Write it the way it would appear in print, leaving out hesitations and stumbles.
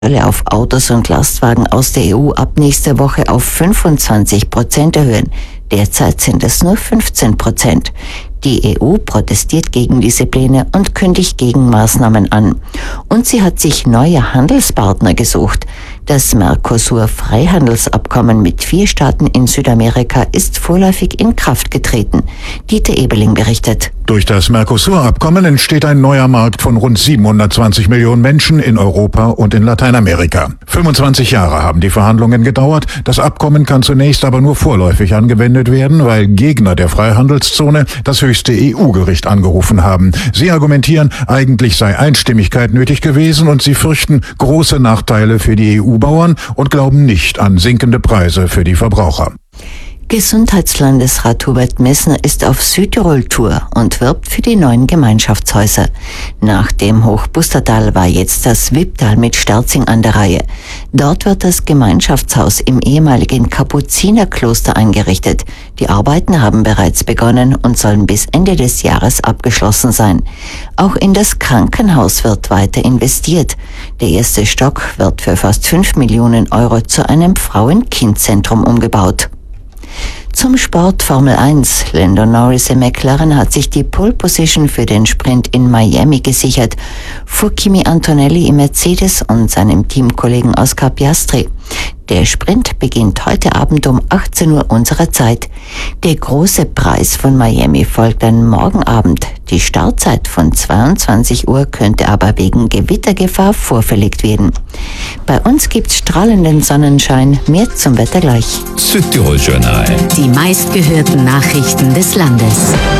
auf Autos und Lastwagen aus der EU ab nächster Woche auf 25% erhöhen. Derzeit sind es nur 15%. Die EU protestiert gegen diese Pläne und kündigt Gegenmaßnahmen an. Und sie hat sich neue Handelspartner gesucht. Das Mercosur-Freihandelsabkommen mit 4 Staaten in Südamerika ist vorläufig in Kraft getreten. Dieter Ebeling berichtet. Durch das Mercosur-Abkommen entsteht ein neuer Markt von rund 720 Millionen Menschen in Europa und in Lateinamerika. 25 Jahre haben die Verhandlungen gedauert. Das Abkommen kann zunächst aber nur vorläufig angewendet werden, weil Gegner der Freihandelszone das höchste EU-Gericht angerufen haben. Sie argumentieren, eigentlich sei Einstimmigkeit nötig gewesen und sie fürchten große Nachteile für die EU-Bauern und glauben nicht an sinkende Preise für die Verbraucher. Gesundheitslandesrat Hubert Messner ist auf Südtirol-Tour und wirbt für die neuen Gemeinschaftshäuser. Nach dem Hochbustertal war jetzt das Wipptal mit Sterzing an der Reihe. Dort wird das Gemeinschaftshaus im ehemaligen Kapuzinerkloster eingerichtet. Die Arbeiten haben bereits begonnen und sollen bis Ende des Jahres abgeschlossen sein. Auch in das Krankenhaus wird weiter investiert. Der erste Stock wird für fast 5 Millionen Euro zu einem Frauen-Kind-Zentrum umgebaut. Zum Sport Formel 1. Lando Norris im McLaren hat sich die Pole Position für den Sprint in Miami gesichert, vor Kimi Antonelli im Mercedes und seinem Teamkollegen Oscar Piastri. Der Sprint beginnt heute Abend um 18 Uhr unserer Zeit. Der große Preis von Miami folgt dann morgen Abend. Die Startzeit von 22 Uhr könnte aber wegen Gewittergefahr vorverlegt werden. Bei uns gibt's strahlenden Sonnenschein. Mehr zum Wetter gleich. Südtirol Journal. Die meistgehörten Nachrichten des Landes.